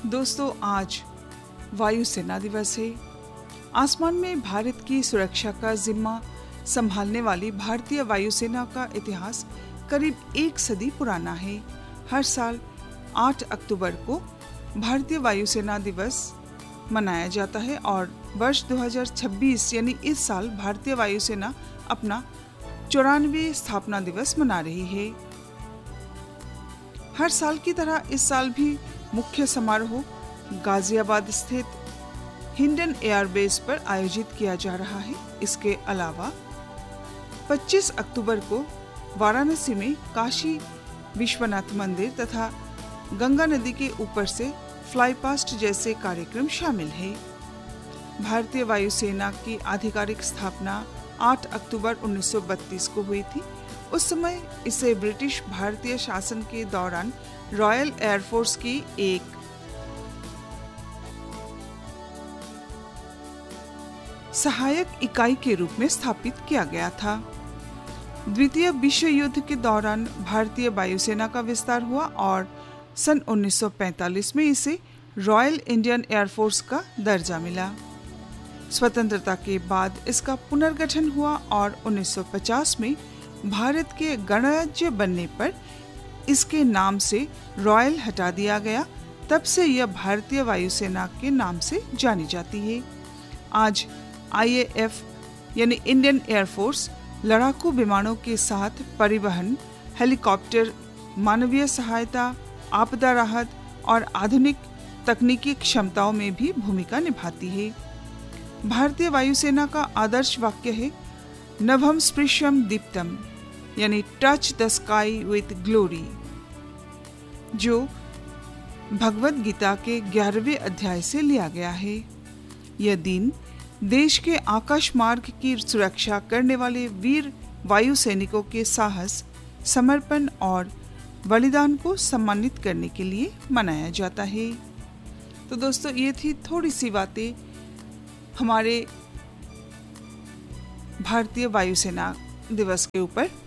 दोस्तों, आज वायुसेना दिवस है। आसमान में भारत की सुरक्षा का जिम्मा संभालने वाली भारतीय वायुसेना का इतिहास करीब एक सदी पुराना है। हर साल 8 अक्टूबर को भारतीय वायुसेना दिवस मनाया जाता है और वर्ष 2026 यानी इस साल भारतीय वायुसेना अपना 94वें स्थापना दिवस मना रही है। हर साल की तरह इस साल भी मुख्य समारोह गाजियाबाद स्थित हिंडन एयरबेस पर आयोजित किया जा रहा है। इसके अलावा 25 अक्टूबर को वाराणसी में काशी विश्वनाथ मंदिर तथा गंगा नदी के ऊपर से फ्लाई पास्ट जैसे कार्यक्रम शामिल हैं। भारतीय वायुसेना की आधिकारिक स्थापना 8 अक्टूबर 1932 को हुई थी। उस समय इसे ब्रिटिश भारतीय शासन के दौरान रॉयल एयरफोर्स की एक सहायक इकाई के रूप में स्थापित किया गया था। द्वितीय विश्व युद्ध के दौरान भारतीय वायुसेना का विस्तार हुआ और सन 1945 में इसे रॉयल इंडियन एयरफोर्स का दर्जा मिला। स्वतंत्रता के बाद इसका पुनर्गठन हुआ और 1950 में भारत के गणराज्य बनने पर इसके नाम से रॉयल हटा दिया गया। तब से यह भारतीय वायुसेना के नाम से जानी जाती है। आज IAF यानी इंडियन एयरफोर्स लड़ाकू विमानों के साथ परिवहन, हेलीकॉप्टर, मानवीय सहायता, आपदा राहत और आधुनिक तकनीकी क्षमताओं में भी भूमिका निभाती है। भारतीय वायुसेना का आदर्श वाक्य है नभम स्पृश्यम दीप्तम यानी touch the sky with glory, जो भगवद गीता के 11वें अध्याय से लिया गया है। यह दिन देश के आकाश मार्ग की सुरक्षा करने वाले वीर वायु सैनिकों के साहस, समर्पण और बलिदान को सम्मानित करने के लिए मनाया जाता है। तो दोस्तों, ये थी थोड़ी सी बातें हमारे भारतीय वायुसेना दिवस के ऊपर।